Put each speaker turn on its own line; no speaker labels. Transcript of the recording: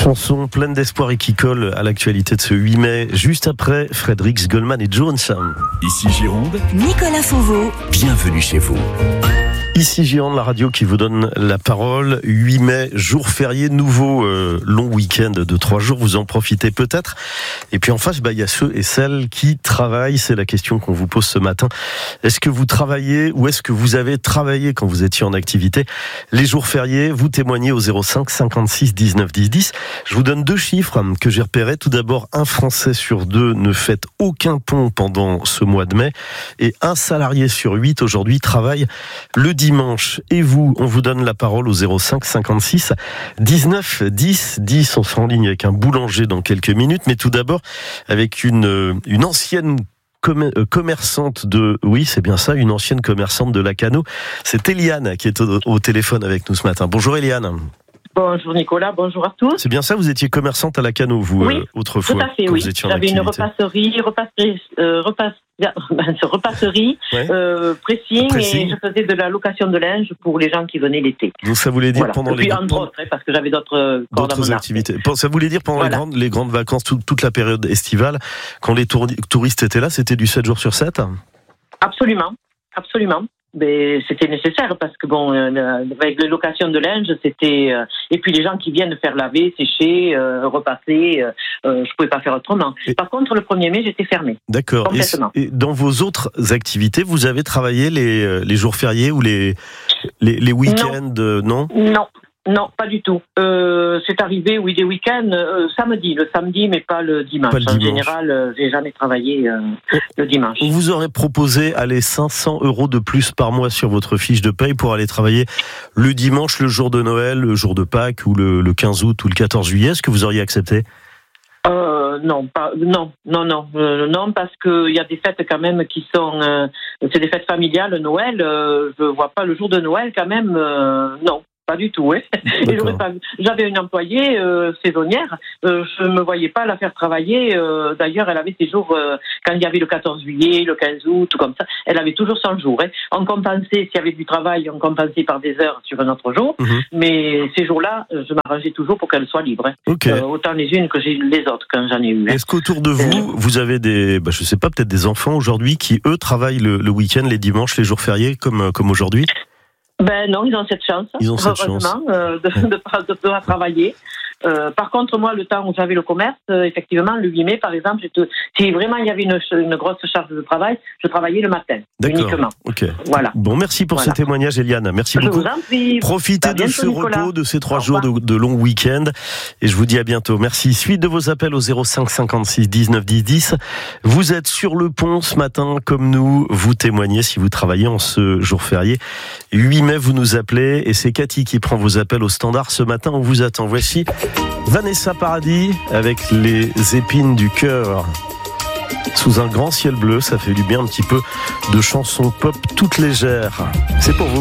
Chanson pleine d'espoir et qui colle à l'actualité de ce 8 mai, juste après Fredericks, Goldman et Jones.
Ici Gironde,
Nicolas Fauveau,
bienvenue chez vous.
Ici Gironde, la radio qui vous donne la parole. 8 mai, jour férié, nouveau long week-end de 3 jours. Vous en profitez peut-être. Et puis en face, il y a ceux et celles qui travaillent. C'est la question qu'on vous pose ce matin. Est-ce que vous travaillez ou est-ce que vous avez travaillé quand vous étiez en activité? Les jours fériés, vous témoignez au 05 56 19 10 10. Je vous donne 2 chiffres que j'ai repérés. Tout d'abord, 1 Français sur 2 ne fait aucun pont pendant ce mois de mai. Et 1 salarié sur 8 aujourd'hui travaille le dimanche. Et vous, on vous donne la parole au 05 56 19 10 10. On sera en ligne avec un boulanger dans quelques minutes, mais tout d'abord avec une ancienne commerçante de... Oui, c'est bien ça, une ancienne commerçante de Lacanau. C'est Eliane qui est au téléphone avec nous ce matin. Bonjour Eliane.
Bonjour Nicolas, bonjour à tous.
C'est bien ça, vous étiez commerçante à Lacanau, vous,
oui,
autrefois,
tout à fait,
quand
oui.
vous étiez en
J'avais
activité.
une repasserie,
ouais.
pressing, et je faisais de la location de linge pour les gens qui venaient l'été.
Donc ça voulait dire pendant les
parce que j'avais d'autres
activités. Ça voulait dire pendant les grandes vacances, toute la période estivale, quand les touristes étaient là, c'était du 7 jours sur 7 ?
Absolument. Mais c'était nécessaire parce que avec les locations de linge, c'était et puis les gens qui viennent faire laver, sécher, repasser, je pouvais pas faire autrement. Par contre, le 1er mai, j'étais fermée. D'accord.
Et dans vos autres activités, vous avez travaillé les jours fériés ou les week-ends, non ?
Non, pas du tout. C'est arrivé, oui, des week-ends, le samedi, mais pas le dimanche. En général, j'ai jamais travaillé le dimanche.
On vous aurait proposé 500 € de plus par mois sur votre fiche de paye pour aller travailler le dimanche, le jour de Noël, le jour de Pâques, ou le 15 août ou le 14 juillet. Est-ce que vous auriez accepté ?
Non, parce que il y a des fêtes quand même qui sont, c'est des fêtes familiales, Noël. Je vois pas le jour de Noël quand même. Non. Pas du tout, oui. Et j'avais une employée saisonnière, je me voyais pas la faire travailler. D'ailleurs, elle avait ses jours, quand il y avait le 14 juillet, le 15 août, tout comme ça, elle avait toujours 100 jours. Hein. On compensait, s'il y avait du travail, on compensait par des heures sur un autre jour. Mais ces jours-là, je m'arrangeais toujours pour qu'elle soit libre. Hein. Okay. Autant les unes que les autres, quand j'en ai eu. Hein.
Est-ce qu'autour de vous avez je sais pas, peut-être des enfants aujourd'hui qui, eux, travaillent le week-end, les dimanches, les jours fériés, comme aujourd'hui ?
Non, ils ont cette chance, heureusement, de pouvoir travailler. Par contre, moi, le temps où j'avais le commerce, effectivement, le 8 mai, par exemple, si vraiment il y avait une grosse charge de travail, je travaillais le matin, uniquement.
Ok.
Voilà.
Bon, merci pour ce témoignage, Eliane. Merci beaucoup.
Je vous en prie.
Profitez de ce repos, de ces 3 jours de long week-end. Et je vous dis à bientôt. Merci. Suite de vos appels au 05 56 19 10 10. Vous êtes sur le pont ce matin, comme nous. Vous témoignez si vous travaillez en ce jour férié. 8 mai, vous nous appelez. Et c'est Cathy qui prend vos appels au standard ce matin. On vous attend. Voici Vanessa Paradis avec les épines du cœur. Sous un grand ciel bleu, ça fait du bien un petit peu de chansons pop toutes légères. C'est pour vous.